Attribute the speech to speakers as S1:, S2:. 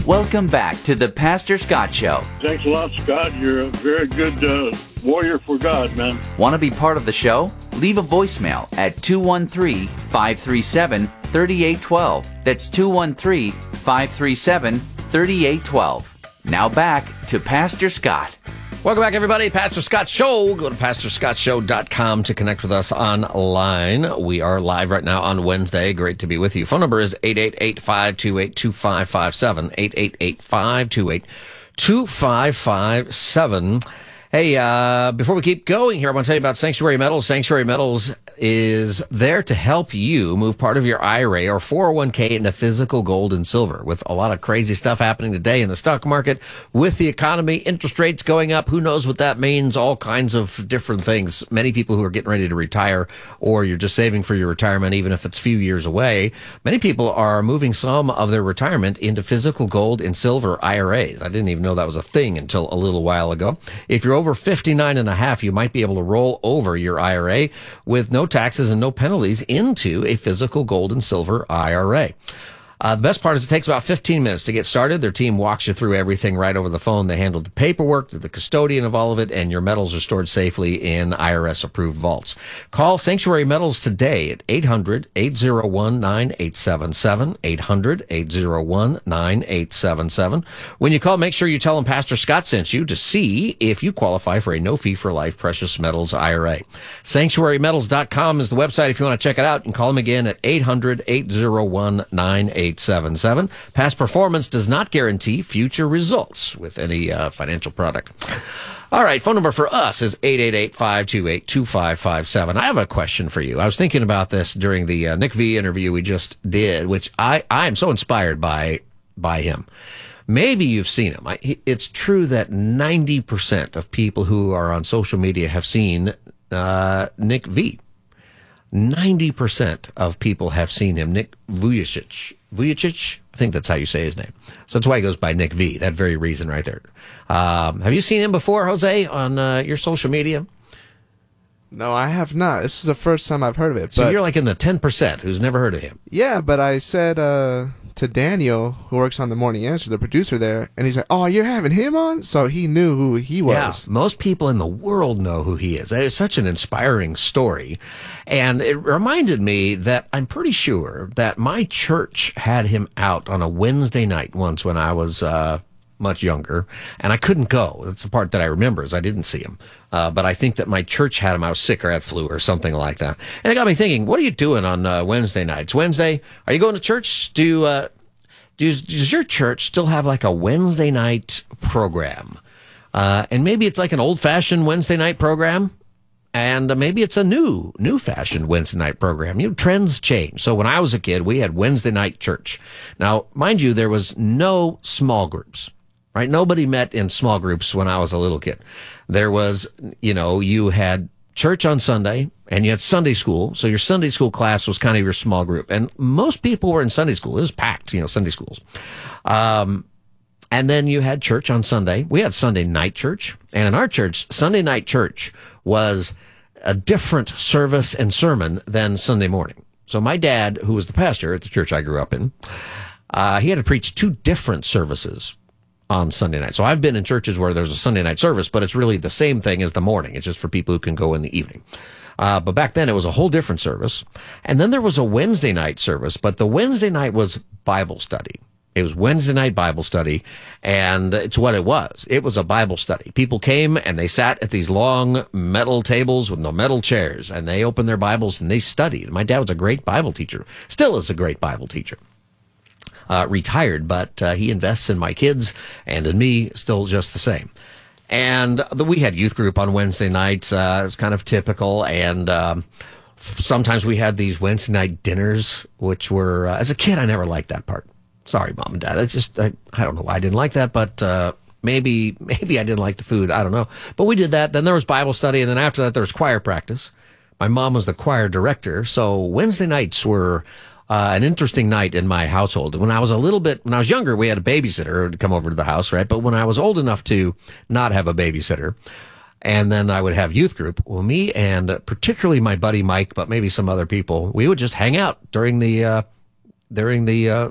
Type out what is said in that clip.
S1: Welcome back to the Pastor Scott Show.
S2: Thanks a lot, Scott. You're a very good warrior for God, man.
S1: Want to be part of the show? Leave a voicemail at 213-537-3812. That's 213-537-3812. Now back to Pastor Scott.
S3: Welcome back, everybody. Pastor Scott Show. Go to pastorscottshow.com to connect with us online. We are live right now on Wednesday. Great to be with you. Phone number is 888-528-2557, 888-528-2557. Hey, before we keep going here, I want to tell you about Sanctuary Metals. Sanctuary Metals is there to help you move part of your IRA or 401k into physical gold and silver. With a lot of crazy stuff happening today in the stock market, with the economy, interest rates going up, who knows what that means, all kinds of different things. Many people who are getting ready to retire, or you're just saving for your retirement, even if it's a few years away, many people are moving some of their retirement into physical gold and silver IRAs. I didn't even know that was a thing until a little while ago. If you're over 59 and a half, you might be able to roll over your IRA with no taxes and no penalties into a physical gold and silver IRA. The best part is it takes about 15 minutes to get started. Their team walks you through everything right over the phone. They handle the paperwork, the custodian of all of it, and your metals are stored safely in IRS-approved vaults. Call Sanctuary Metals today at 800-801-9877, 800-801-9877. When you call, make sure you tell them Pastor Scott sent you to see if you qualify for a no-fee-for-life precious metals IRA. SanctuaryMetals.com is the website if you want to check it out. And call them again at 800-801-9877. Past performance does not guarantee future results with any financial product. All right, phone number for us is 888-528-2557. I have a question for you. I was thinking about this during the Nick V interview we just did, which I am so inspired by him. Maybe you've seen him. It's true that 90% of people who are on social media have seen Nick V. 90% of people have seen him. Nick Vujicic. Vujicic? I think that's how you say his name. So that's why he goes by Nick V. That very reason right there. Have you seen him before, Jose, on your social media?
S4: No, I have not. This is the first time I've heard of it.
S3: So you're like in the 10% who's never heard of him.
S4: Yeah, but I said to Daniel, who works on The Morning Answer, the producer there, and he's like, oh, you're having him on? So he knew who he was.
S3: Yeah, most people in the world know who he is. It's such an inspiring story. And it reminded me that I'm pretty sure that my church had him out on a Wednesday night once when I was much younger, and I couldn't go. That's the part that I remember, is I didn't see him. But I think that my church had him. I was sick or had flu or something like that. And it got me thinking, what are you doing on Wednesday nights? Wednesday, are you going to church? Does your church still have like a Wednesday night program? And maybe it's like an old-fashioned Wednesday night program, and maybe it's a new-fashioned Wednesday night program. You know, trends change. So when I was a kid, we had Wednesday night church. Now, mind you, there was no small groups. Right? Nobody met in small groups when I was a little kid. There was, you had church on Sunday and you had Sunday school. So your Sunday school class was kind of your small group. And most people were in Sunday school. It was packed, Sunday schools. And then you had church on Sunday. We had Sunday night church. And in our church, Sunday night church was a different service and sermon than Sunday morning. So my dad, who was the pastor at the church I grew up in, he had to preach two different services on Sunday night. So I've been in churches where there's a Sunday night service, but it's really the same thing as the morning. It's just for people who can go in the evening. But back then it was a whole different service. And then there was a Wednesday night service, but the Wednesday night was Bible study. It was Wednesday night Bible study, and it's what it was. It was a Bible study. People came and they sat at these long metal tables with no metal chairs, and they opened their Bibles and they studied. My dad was a great Bible teacher, still is a great Bible teacher. Retired, but he invests in my kids and in me still just the same. And we had youth group on Wednesday nights. It's kind of typical. And sometimes we had these Wednesday night dinners, which were, as a kid, I never liked that part. Sorry, Mom and Dad. It's just, I don't know why I didn't like that, but maybe I didn't like the food. I don't know. But we did that. Then there was Bible study. And then after that, there was choir practice. My mom was the choir director. So Wednesday nights were an interesting night in my household. When I was younger, we had a babysitter to come over to the house, right? But when I was old enough to not have a babysitter, and then I would have youth group, well, me and particularly my buddy Mike, but maybe some other people, we would just hang out during the